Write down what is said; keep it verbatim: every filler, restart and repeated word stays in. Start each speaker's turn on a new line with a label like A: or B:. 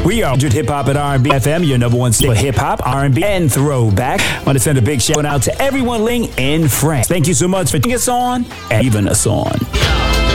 A: We are Hip Hop and R and B F M, your number one for hip hop, R and B, and throwback. I want to send a big shout out to everyone listening in France. Thank you so much for taking us on and leaving us on.